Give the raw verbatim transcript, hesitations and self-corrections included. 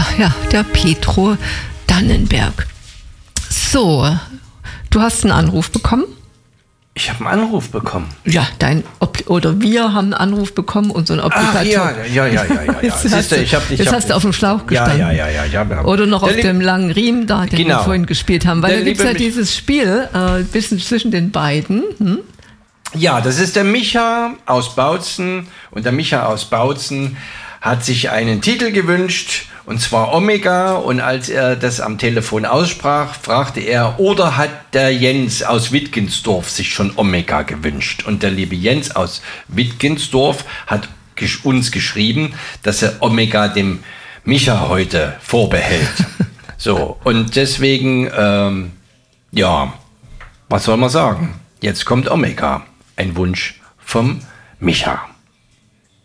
ja, der Petro Dannenberg. So, du hast einen Anruf bekommen? Ich habe einen Anruf bekommen. Ja, dein Ob- oder wir haben einen Anruf bekommen und so ein Obligator. Ach, ja, ja, ja, ja, ja. Jetzt, Siehst hast, du, du, ich hab, ich jetzt hab, hast du auf dem Schlauch gestanden. Ja, ja, ja, ja, ja. Oder noch der auf Lieb- dem langen Riemen da, den Genau. wir vorhin gespielt haben. Weil Der da gibt es ja liebe Mich- dieses Spiel, äh, bisschen zwischen den beiden. Hm? Ja, das ist der Micha aus Bautzen. Und der Micha aus Bautzen hat sich einen Titel gewünscht, und zwar Omega. Und als er das am Telefon aussprach, fragte er, oder hat der Jens aus Wittgensdorf sich schon Omega gewünscht? Und der liebe Jens aus Wittgensdorf hat gesch- uns geschrieben, dass er Omega dem Micha heute vorbehält. So, und deswegen, ähm, ja, was soll man sagen? Jetzt kommt Omega, ein Wunsch vom Micha.